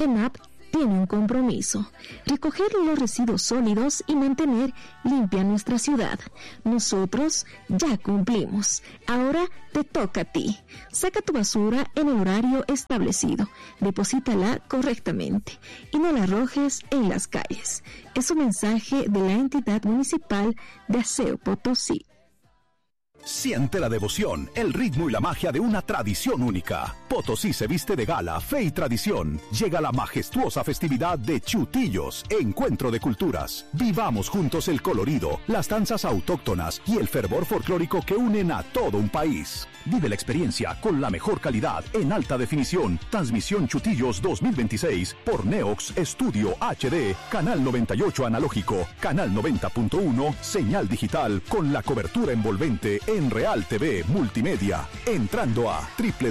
EMAP tiene un compromiso: recoger los residuos sólidos y mantener limpia nuestra ciudad. Nosotros ya cumplimos. Ahora te toca a ti. Saca tu basura en el horario establecido, deposítala correctamente y no la arrojes en las calles. Es un mensaje de la entidad municipal de Aseo Potosí. Siente la devoción, el ritmo y la magia de una tradición única. Potosí se viste de gala, fe y tradición. Llega la majestuosa festividad de Chutillos, Encuentro de Culturas. Vivamos juntos el colorido, las danzas autóctonas y el fervor folclórico que unen a todo un país. Vive la experiencia con la mejor calidad en alta definición. Transmisión Chutillos 2026 por Neox Studio HD, Canal 98 analógico, Canal 90.1, señal digital con la cobertura envolvente en Real TV Multimedia, entrando a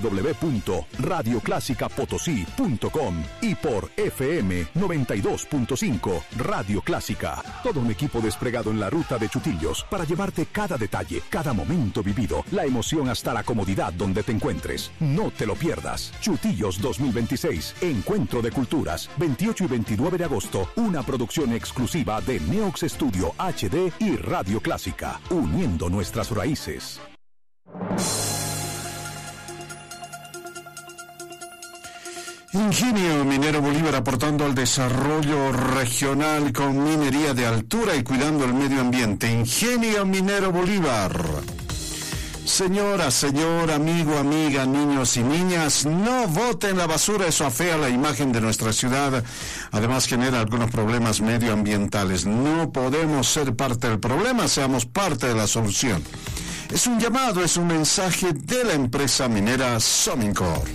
www.radioclasicapotosí.com y por FM 92.5 Radio Clásica. Todo un equipo desplegado en la ruta de Chutillos para llevarte cada detalle, cada momento vivido, la emoción hasta la comodidad donde te encuentres. No te lo pierdas. Chutillos 2026, Encuentro de Culturas, 28 y 29 de agosto, una producción exclusiva de Neox Studio HD y Radio Clásica, uniendo nuestras raíces. Ingenio Minero Bolívar, aportando al desarrollo regional con minería de altura y cuidando el medio ambiente. Ingenio Minero Bolívar. Señora, señor, amigo, amiga, niños y niñas, no boten la basura, eso afea la imagen de nuestra ciudad, además genera algunos problemas medioambientales. No podemos ser parte del problema, seamos parte de la solución. Es un llamado, es un mensaje de la empresa minera Somincor.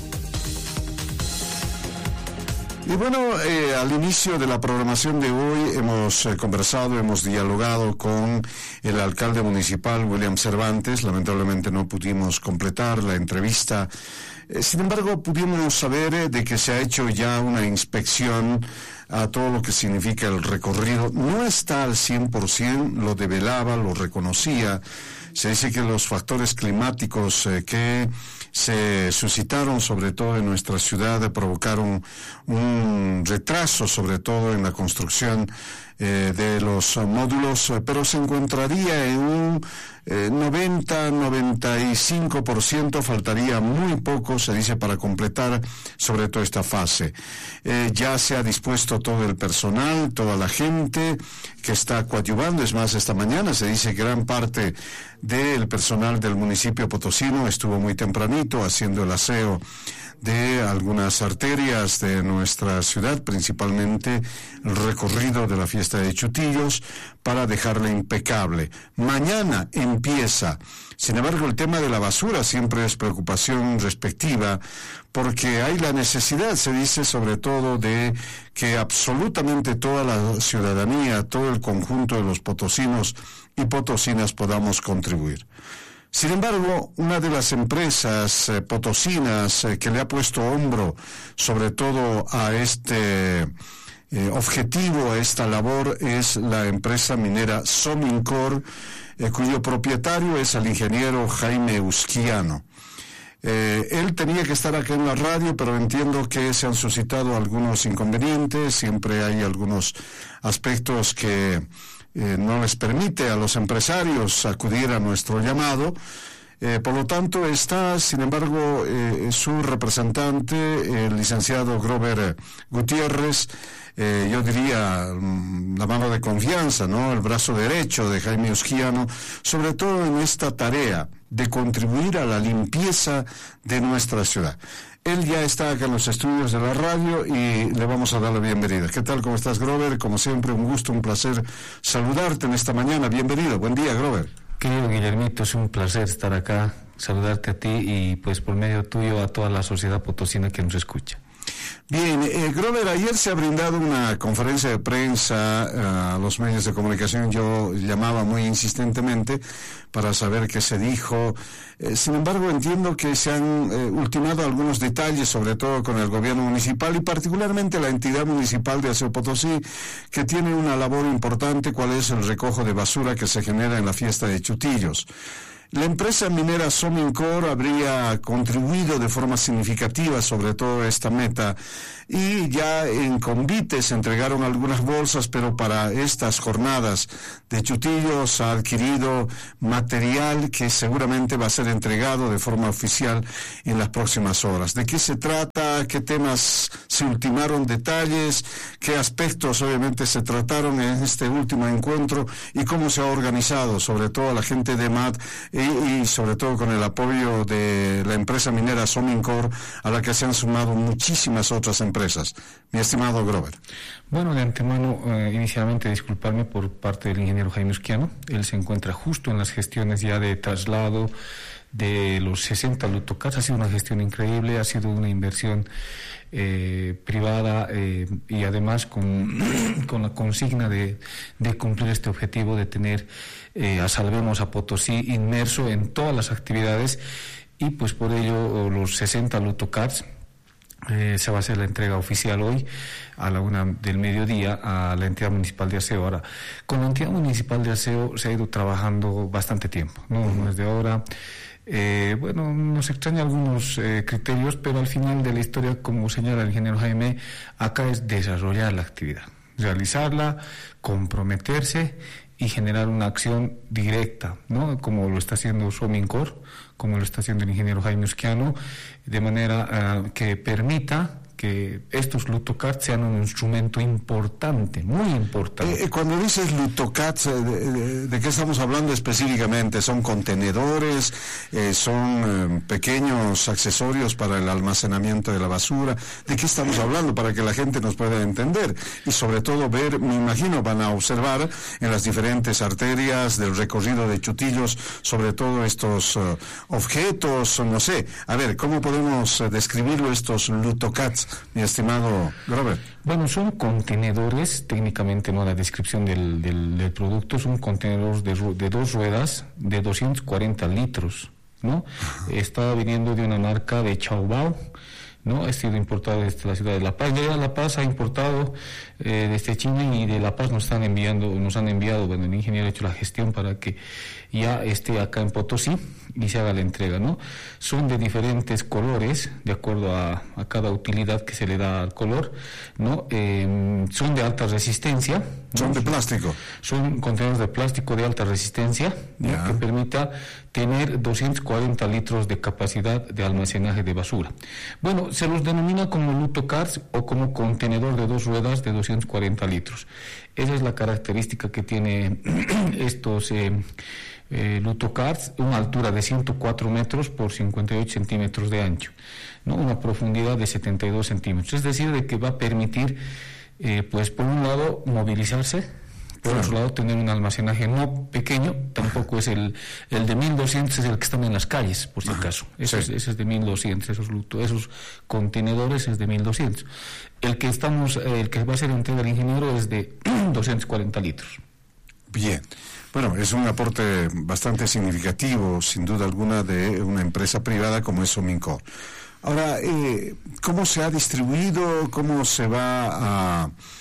Y bueno, al inicio de la programación de hoy hemos conversado, hemos dialogado con el alcalde municipal, William Cervantes. Lamentablemente no pudimos completar la entrevista. Sin embargo, pudimos saber de que se ha hecho ya una inspección a todo lo que significa el recorrido. No está al 100%, lo develaba, lo reconocía. Se dice que los factores climáticos que se suscitaron sobre todo en nuestra ciudad provocaron un retraso sobre todo en la construcción de los módulos, pero se encontraría en un 90-95%, faltaría muy poco, se dice, para completar sobre todo esta fase. Ya se ha dispuesto todo el personal, toda la gente que está coadyuvando. Es más, esta mañana se dice que gran parte del personal del municipio potosino estuvo muy tempranito haciendo el aseo de algunas arterias de nuestra ciudad, principalmente el recorrido de la fiesta de Chutillos, para dejarla impecable. Mañana empieza. Sin embargo, el tema de la basura siempre es preocupación respectiva, porque hay la necesidad, se dice, sobre todo de que absolutamente toda la ciudadanía, todo el conjunto de los potosinos y potosinas podamos contribuir. Sin embargo, una de las empresas potosinas que le ha puesto hombro sobre todo a este objetivo, a esta labor, es la empresa minera Somincor, cuyo propietario es el ingeniero Jaime Usquiano. Él tenía que estar acá en la radio, pero entiendo que se han suscitado algunos inconvenientes. Siempre hay algunos aspectos que no les permite a los empresarios acudir a nuestro llamado. Por lo tanto, está, sin embargo, su representante, el licenciado Grover Gutiérrez, yo diría la mano de confianza, ¿no? El brazo derecho de Jaime Usquiano, sobre todo en esta tarea de contribuir a la limpieza de nuestra ciudad. Él ya está acá en los estudios de la radio y le vamos a dar la bienvenida. ¿Qué tal? ¿Cómo estás, Grover? Como siempre, un gusto, un placer saludarte en esta mañana. Bienvenido. Buen día, Grover. Querido Guillermito, es un placer estar acá, saludarte a ti y pues por medio tuyo a toda la sociedad potosina que nos escucha. Bien, Grover, ayer se ha brindado una conferencia de prensa a los medios de comunicación. Yo llamaba muy insistentemente para saber qué se dijo. Sin embargo, entiendo que se han ultimado algunos detalles, sobre todo con el gobierno municipal y particularmente la entidad municipal de Aseo Potosí, que tiene una labor importante, cuál es el recojo de basura que se genera en la fiesta de Chutillos. La empresa minera Somincor habría contribuido de forma significativa sobre todo a esta meta, y ya en Convite se entregaron algunas bolsas, pero para estas jornadas de Chutillos ha adquirido material que seguramente va a ser entregado de forma oficial en las próximas horas. ¿De qué se trata? ¿Qué temas se ultimaron? Detalles, qué aspectos obviamente se trataron en este último encuentro y cómo se ha organizado, sobre todo la gente de MAT y sobre todo con el apoyo de la empresa minera Somincor, a la que se han sumado muchísimas otras empresas. Mi estimado Grover. Bueno, de antemano, inicialmente disculparme por parte del ingeniero Jaime Usquiano. Él se encuentra justo en las gestiones ya de traslado de los 60 Lutocars. Ha sido una gestión increíble, ha sido una inversión privada y además con la consigna de cumplir este objetivo de tener a Salvemos a Potosí inmerso en todas las actividades, y pues por ello los 60 Lutocars se va a hacer la entrega oficial hoy a la 1 del mediodía a la entidad municipal de aseo. Ahora, con la entidad municipal de aseo se ha ido trabajando bastante tiempo, no es de ahora. Bueno, nos extraña algunos criterios, pero al final de la historia, como señala el ingeniero Jaime, acá es desarrollar la actividad, realizarla, comprometerse y generar una acción directa, ¿no? Como lo está haciendo Somincor, como lo está haciendo el ingeniero Jaime Usquiano, de manera que permita que estos Lutocars sean un instrumento importante, muy importante. Cuando dices Lutocars, ¿de qué estamos hablando específicamente? ¿Son contenedores? ¿Son pequeños accesorios para el almacenamiento de la basura? ¿De qué estamos hablando para que la gente nos pueda entender? Y sobre todo ver, me imagino, van a observar en las diferentes arterias del recorrido de Chutillos, sobre todo estos objetos, no sé. A ver, ¿cómo podemos describirlo estos Lutocars, mi estimado Grover? Bueno, son contenedores, técnicamente no la descripción del producto, son contenedores de 2 ruedas de 240 litros, ¿no? Está viniendo de una marca de Chaubao, ¿no? Ha sido importado desde la ciudad de La Paz. Ya La Paz ha importado desde China, y de La Paz nos han enviado, bueno, el ingeniero ha hecho la gestión para que ya esté acá en Potosí y se haga la entrega, ¿no? Son de diferentes colores, de acuerdo a cada utilidad que se le da al color, ¿no? Son de alta resistencia. ¿Son de plástico? Son contenedores de plástico de alta resistencia, ¿no? Que permita tener 240 litros de capacidad de almacenaje de basura. Bueno, se los denomina como Lutocars o como contenedor de 2 ruedas de 240 litros. Esa es la característica que tiene estos Lutocars, una altura de 104 metros por 58 centímetros de ancho, ¿no? Una profundidad de 72 centímetros. Es decir, de que va a permitir, pues por un lado, movilizarse, por otro lado, tener un almacenaje no pequeño, tampoco es el de 1200, es el que están en las calles, por si acaso. Ese es de 1200, esos contenedores es de 1200. El que va a ser entrega del ingeniero es de 240 litros. Bien. Bueno, es un aporte bastante significativo, sin duda alguna, de una empresa privada como es Somincor. Ahora, ¿cómo se ha distribuido? ¿Cómo se va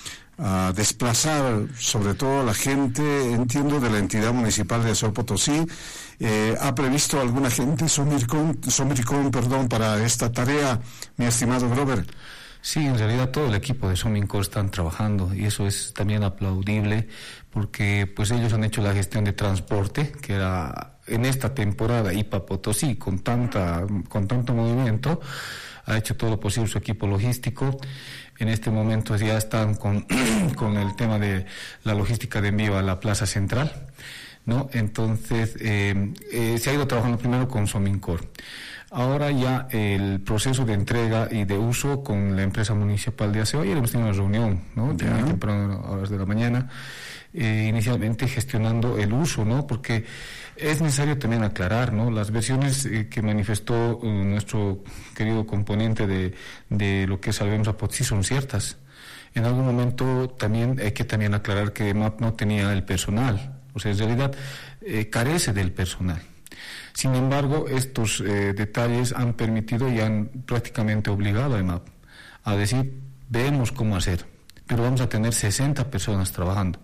a desplazar, sobre todo la gente, entiendo, de la entidad municipal de Aseo Potosí? ¿Ha previsto alguna gente Somircon, para esta tarea, mi estimado Grover? Sí, en realidad todo el equipo de Somincor están trabajando, y eso es también aplaudible, porque pues ellos han hecho la gestión de transporte, que era en esta temporada IPA Potosí, con tanto movimiento, ha hecho todo lo posible su equipo logístico. En este momento ya están con el tema de la logística de envío a la plaza central, ¿no? Entonces se ha ido trabajando primero con Somincor. Ahora ya el proceso de entrega y de uso con la empresa municipal de aseo. Ayer hemos tenido una reunión, ¿no? Temprano, a horas de la mañana, inicialmente gestionando el uso, ¿no? Porque es necesario también aclarar, ¿no? Las versiones que manifestó nuestro querido componente de lo que es Salvemos a Potosí son ciertas. En algún momento también hay que aclarar que MAP no tenía el personal, o sea, en realidad carece del personal. Sin embargo, estos detalles han permitido y han prácticamente obligado a EMAP a decir, vemos cómo hacer, pero vamos a tener 60 personas trabajando,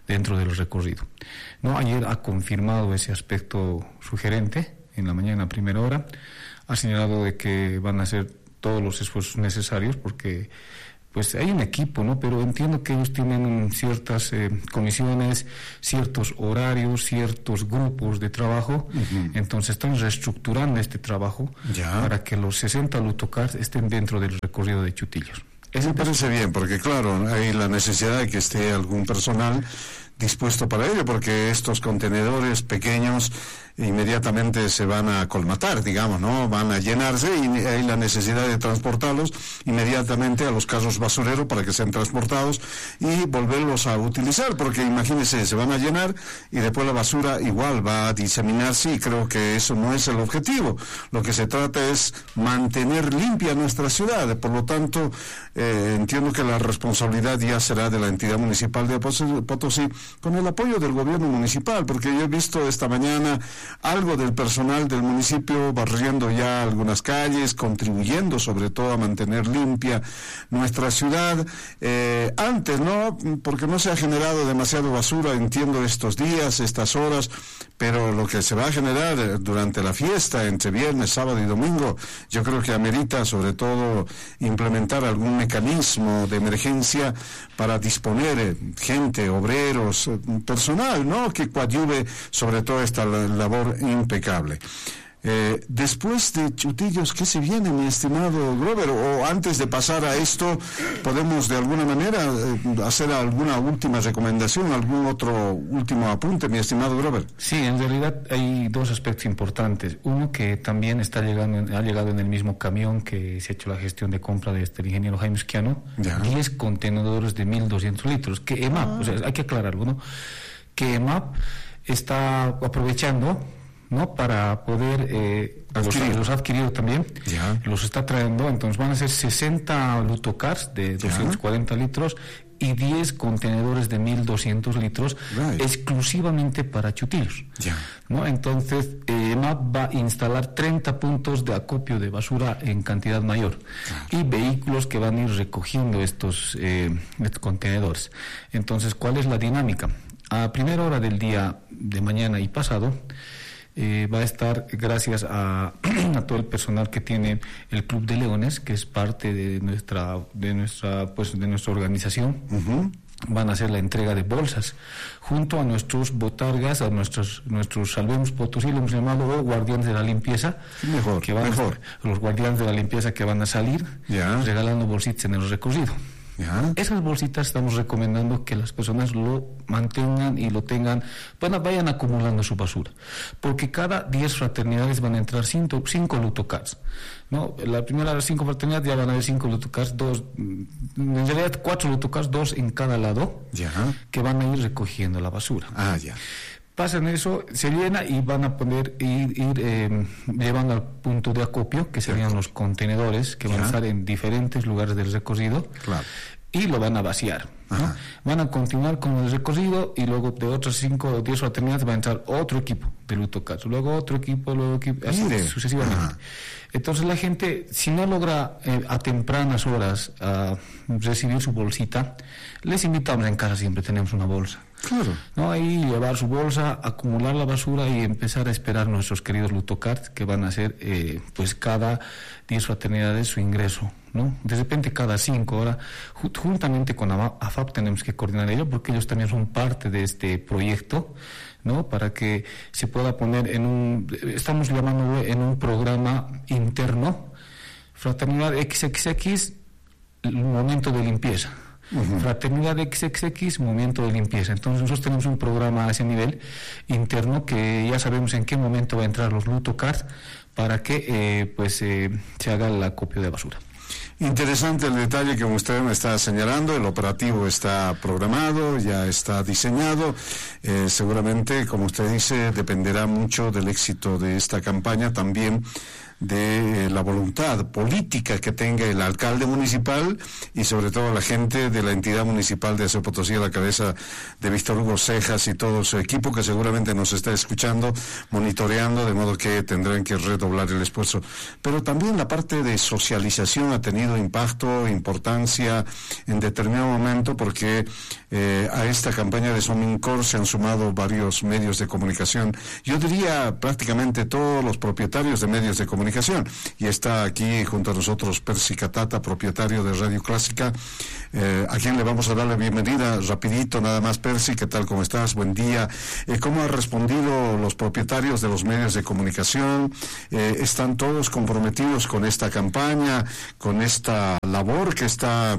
dentro del recorrido. ¿No? Ayer ha confirmado ese aspecto su gerente en la mañana a primera hora, ha señalado de que van a hacer todos los esfuerzos necesarios porque pues hay un equipo, ¿no? Pero entiendo que ellos tienen ciertas comisiones, ciertos horarios, ciertos grupos de trabajo, entonces están reestructurando este trabajo para que los 60 Lutocars estén dentro del recorrido de Chutillos. Eso me parece bien, porque claro, hay la necesidad de que esté algún personal dispuesto para ello, porque estos contenedores pequeños inmediatamente se van a colmatar, digamos, ¿no? Van a llenarse y hay la necesidad de transportarlos inmediatamente a los carros basureros para que sean transportados y volverlos a utilizar, porque imagínense, se van a llenar y después la basura igual va a diseminarse y creo que eso no es el objetivo. Lo que se trata es mantener limpia nuestra ciudad, por lo tanto, entiendo que la responsabilidad ya será de la entidad municipal de Potosí, con el apoyo del gobierno municipal, porque yo he visto esta mañana algo del personal del municipio barriendo ya algunas calles, contribuyendo sobre todo a mantener limpia nuestra ciudad. Antes, ¿no? Porque no se ha generado demasiado basura, entiendo, estos días, estas horas, pero lo que se va a generar durante la fiesta, entre viernes, sábado y domingo, yo creo que amerita sobre todo implementar algún mecanismo de emergencia para disponer gente, obreros, personal, ¿no? Que coadyuve sobre todo esta labor impecable. Después de Chutillos, ¿qué se viene, mi estimado Grover? O antes de pasar a esto, ¿podemos de alguna manera hacer alguna última recomendación, algún otro último apunte, mi estimado Grover? Sí, en realidad hay dos aspectos importantes. Uno, que también ha llegado en el mismo camión que se ha hecho la gestión de compra de el ingeniero Jaime Usquiano, 10 contenedores de 1.200 litros, que EMAP, o sea, hay que aclararlo, ¿no? Que EMAP está aprovechando, ¿no? Para poder los ha adquirido también, los está trayendo, entonces van a ser 60 Lutocars de 240 litros y 10 contenedores de 1.200 litros exclusivamente para Chutillos, ¿no? Entonces EMAP va a instalar 30 puntos de acopio de basura en cantidad mayor y vehículos que van a ir recogiendo estos contenedores. Entonces, ¿cuál es la dinámica? A primera hora del día de mañana y pasado va a estar, gracias a todo el personal que tiene el Club de Leones, que es parte de nuestra organización, van a hacer la entrega de bolsas junto a nuestros botargas, a nuestros Salvemos Potosí, lo hemos llamado guardianes de la limpieza, los guardianes de la limpieza que van a salir regalando bolsitas en el recorrido. Esas bolsitas estamos recomendando que las personas lo mantengan y lo tengan, vayan acumulando su basura, porque cada 10 fraternidades van a entrar 5 Lutocars, ¿no? La primera de las 5 fraternidades ya van a haber 5 Lutocars, 2, en realidad 4 Lutocars, 2 en cada lado, que van a ir recogiendo la basura. Pasan eso, se llena y van a poder ir llevando al punto de acopio, que serían los contenedores que van a estar en diferentes lugares del recorrido, y lo van a vaciar, ¿no? Van a continuar con el recorrido y luego de otras 5 o 10 fraternidades va a entrar otro equipo de Lutocars, luego otro equipo, así sucesivamente. Entonces la gente, si no logra a tempranas horas recibir su bolsita, les invitamos, en casa siempre tenemos una bolsa. ¿No? Ahí llevar su bolsa, acumular la basura y empezar a esperar nuestros queridos Lutocars, que van a hacer cada 10 fraternidades su ingreso, ¿no? De repente cada 5 horas, juntamente con AFAP tenemos que coordinar ello, porque ellos también son parte de este proyecto, ¿no? Para que se pueda poner estamos llamándolo en un programa interno, Fraternidad XXX, momento de limpieza. Fraternidad XXX, momento de limpieza. Entonces nosotros tenemos un programa a ese nivel interno que ya sabemos en qué momento va a entrar los Lutocars para que se haga el acopio de basura. Interesante el detalle que usted me está señalando. El operativo está programado, ya está diseñado. Seguramente, como usted dice, dependerá mucho del éxito de esta campaña, también de la voluntad política que tenga el alcalde municipal y sobre todo la gente de la entidad municipal de Azogues Potosí a la cabeza de Víctor Hugo Cejas y todo su equipo que seguramente nos está escuchando, monitoreando, de modo que tendrán que redoblar el esfuerzo. Pero también la parte de socialización ha tenido impacto, importancia en determinado momento, porque a esta campaña de Somincor se han sumado varios medios de comunicación. Yo diría prácticamente todos los propietarios de medios de comunicación. Y está aquí junto a nosotros Percy Catata, propietario de Radio Clásica, a quien le vamos a dar la bienvenida rapidito, nada más. Percy, ¿qué tal? ¿Cómo estás? Buen día. ¿Cómo han respondido los propietarios de los medios de comunicación? ¿Están todos comprometidos con esta campaña, con esta labor que está...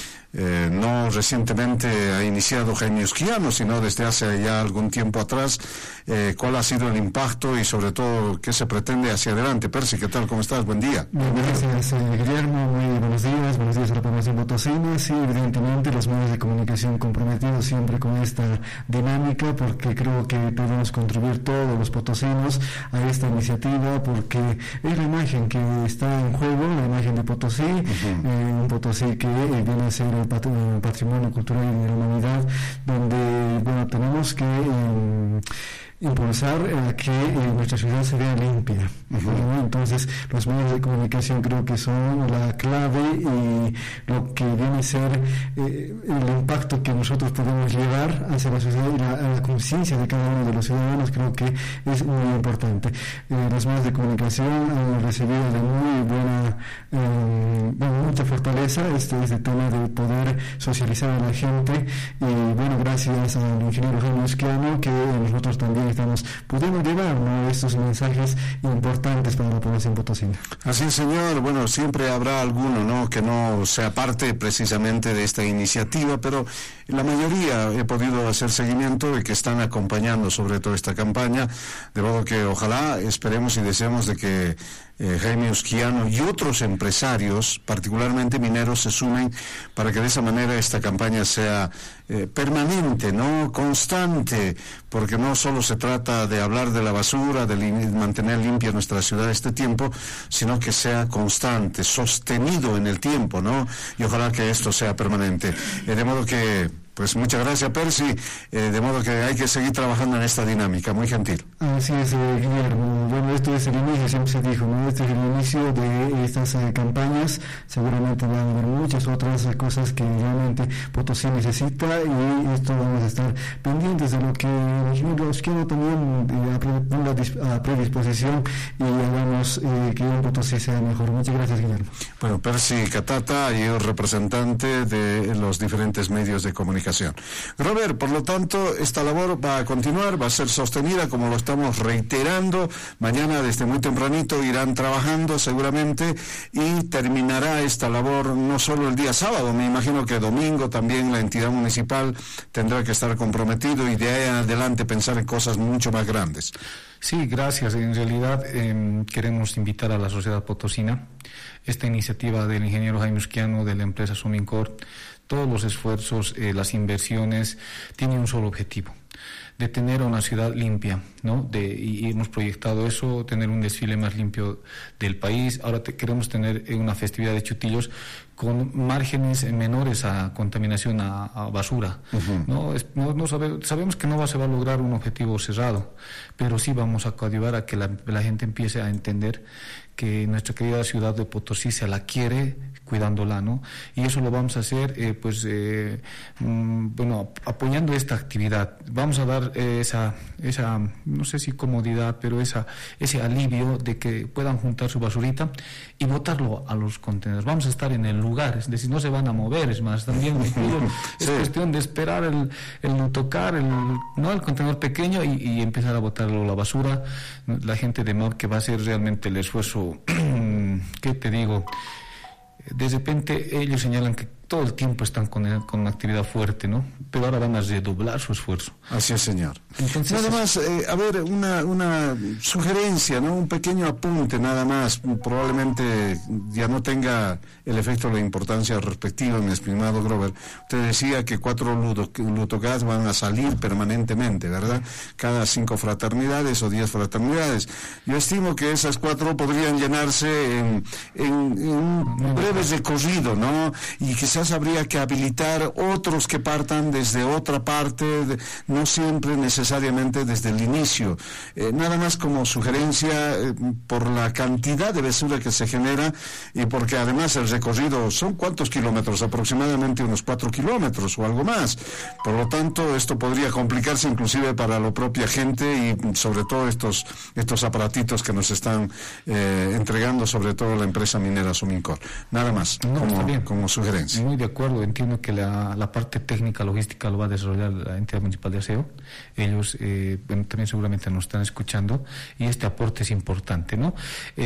no recientemente ha iniciado Jaime Usquiano, sino desde hace ya algún tiempo atrás? ¿Cuál ha sido el impacto y sobre todo qué se pretende hacia adelante? Percy, ¿qué tal? ¿Cómo estás? Buen día. Gracias, Guillermo. Muy buenos días a la población potosina. Sí, evidentemente los medios de comunicación comprometidos siempre con esta dinámica, porque creo que podemos contribuir todos los potosinos a esta iniciativa, porque es la imagen que está en juego, la imagen de Potosí, un Potosí que viene a ser el patrimonio cultural de la humanidad, donde tenemos que impulsar a que nuestra ciudad se vea limpia. Entonces los medios de comunicación creo que son la clave y lo que viene a ser el impacto que nosotros podemos llevar hacia la sociedad y la conciencia de cada uno de los ciudadanos. Creo que es muy importante. Los medios de comunicación han recibido de muy buena mucha fortaleza este tema de poder socializar a la gente, y gracias al ingeniero Jaime Usquiano, que nosotros también estamos pudiendo llevar estos mensajes importantes para la población potosina. Así es, señor. Bueno, siempre habrá alguno que no sea parte precisamente de esta iniciativa, pero la mayoría he podido hacer seguimiento de que están acompañando sobre todo esta campaña, de modo que ojalá, esperemos y deseamos de que Jaime Usquiano y otros empresarios, particularmente mineros, se sumen para que de esa manera esta campaña sea permanente, constante, porque no solo se trata de hablar de la basura, de mantener limpia nuestra ciudad este tiempo, sino que sea constante, sostenido en el tiempo, y ojalá que esto sea permanente. De modo que, pues muchas gracias, Percy, de modo que hay que seguir trabajando en esta dinámica. Muy gentil. Así es, Guillermo. Esto es el inicio, siempre se dijo, este es el inicio de estas campañas. Seguramente van a haber muchas otras cosas que realmente Potosí necesita, y esto vamos a estar pendientes de lo que los quiero también a predisposición, y hagamos que un Potosí sea mejor. Muchas gracias, Guillermo. Bueno, Percy Catata, y el representante de los diferentes medios de comunicación. Robert, por lo tanto, esta labor va a continuar, va a ser sostenida, como lo estamos reiterando. Mañana desde muy tempranito irán trabajando seguramente, y terminará esta labor no solo el día sábado, me imagino que domingo también la entidad municipal tendrá que estar comprometido, y de ahí en adelante pensar en cosas mucho más grandes. Sí, gracias. En realidad queremos invitar a la sociedad potosina. Esta iniciativa del ingeniero Jaime Usquiano, de la empresa Somincor, todos los esfuerzos, las inversiones, tienen un solo objetivo: de tener una ciudad limpia, y hemos proyectado eso, tener un desfile más limpio del país. Ahora queremos tener una festividad de Chutillos con márgenes menores a contaminación, a basura. Sabemos que no se va a lograr un objetivo cerrado, pero sí vamos a coadyuvar a que la gente empiece a entender que nuestra querida ciudad de Potosí se la quiere, cuidándola, y eso lo vamos a hacer apoyando esta actividad. Vamos a dar esa no sé si comodidad, pero ese alivio de que puedan juntar su basurita y botarlo a los contenedores. Vamos a estar en el lugar, es decir, no se van a mover. Es más, también es cuestión de esperar el tocar el contenedor pequeño y empezar a botarlo a la basura. La gente de MAP, que va a hacer realmente el esfuerzo, ¿qué te digo? De repente ellos señalan que todo el tiempo están con actividad fuerte, ¿no? Pero ahora van a redoblar su esfuerzo. Así es, señor. Entonces, nada más, a ver, una sugerencia, ¿no? Un pequeño apunte, nada más. Probablemente ya no tenga el efecto o la importancia respectiva, mi estimado Grover. Usted decía que 4 Lutocads van a salir permanentemente, ¿verdad? Cada 5 fraternidades o 10 fraternidades. Yo estimo que esas 4 podrían llenarse en un breve recorrido, ¿no? Y quizás habría que habilitar otros que partan desde otra parte, no siempre necesariamente desde el inicio. Nada más como sugerencia, por la cantidad de basura que se genera y porque además el recorrido son ¿cuántos kilómetros? Aproximadamente unos 4 kilómetros o algo más. Por lo tanto, esto podría complicarse inclusive para la propia gente y sobre todo estos aparatitos que nos están entregando, sobre todo la empresa minera Somincor. Nada más, como sugerencia. Muy de acuerdo, entiendo que la parte técnica, logística lo va a desarrollar la entidad municipal de aseo. Ellos, también seguramente nos están escuchando y este aporte es importante, ¿no?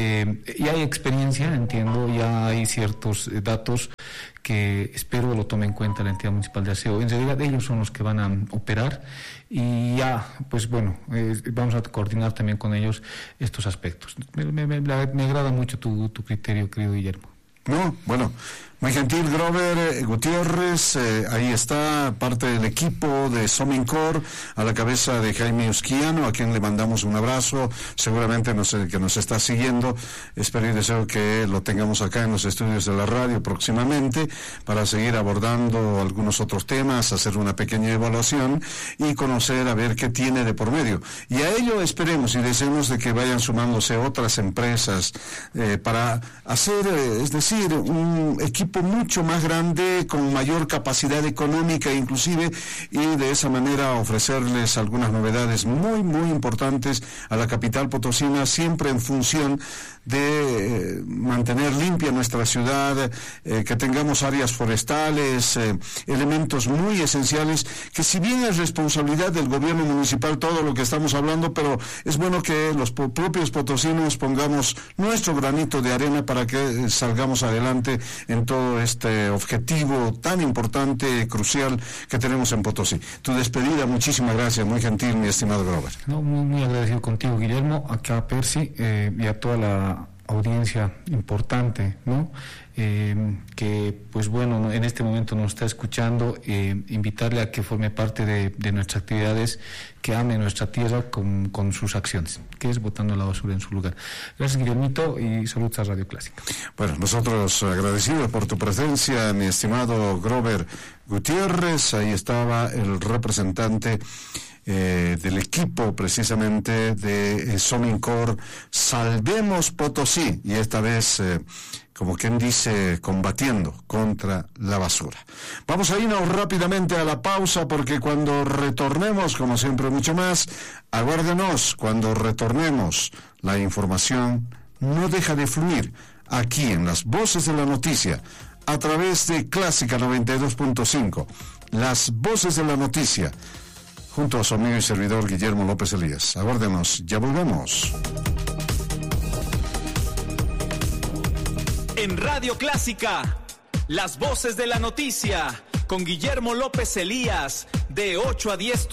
Ya hay experiencia, entiendo, ya hay ciertos datos que espero lo tome en cuenta la entidad municipal de aseo. En realidad ellos son los que van a operar y ya, pues bueno, vamos a coordinar también con ellos estos aspectos. Me agrada mucho tu criterio, querido Guillermo. No, bueno, muy gentil Grover Gutiérrez, ahí está parte del equipo de Somincor a la cabeza de Jaime Usquiano, a quien le mandamos un abrazo, seguramente que nos está siguiendo. Espero y deseo que lo tengamos acá en los estudios de la radio próximamente para seguir abordando algunos otros temas, hacer una pequeña evaluación y conocer a ver qué tiene de por medio. Y a ello esperemos y deseemos de que vayan sumándose otras empresas para hacer, es decir, un equipo mucho más grande, con mayor capacidad económica inclusive, y de esa manera ofrecerles algunas novedades muy, muy importantes a la capital potosina, siempre en función de mantener limpia nuestra ciudad, que tengamos áreas forestales, elementos muy esenciales, que si bien es responsabilidad del gobierno municipal todo lo que estamos hablando, pero es bueno que los propios potosinos pongamos nuestro granito de arena para que salgamos adelante en todo este objetivo tan importante, crucial que tenemos en Potosí. Tu despedida, muchísimas gracias, muy gentil, mi estimado Grover. No, muy agradecido contigo, Guillermo, acá a Percy y a toda la audiencia importante, ¿no? Que pues bueno, en este momento nos está escuchando, invitarle a que forme parte de nuestras actividades, que ame nuestra tierra con sus acciones, que es botando la basura en su lugar. Gracias, Guillermito, y saludos a Radio Clásica. Bueno, nosotros agradecidos por tu presencia, mi estimado Grover Gutiérrez. Ahí estaba el representante del equipo precisamente de Somincor Salvemos Potosí, y esta vez como quien dice, combatiendo contra la basura. Vamos a irnos rápidamente a la pausa, porque cuando retornemos, como siempre, mucho más, aguárdenos. Cuando retornemos, la información no deja de fluir aquí en las Voces de la Noticia, a través de Clásica 92.5, las Voces de la Noticia, junto a su amigo y servidor Guillermo López Elías. Aguárdenos, ya volvemos. En Radio Clásica, las Voces de la Noticia, con Guillermo López Elías, de 8 a 10.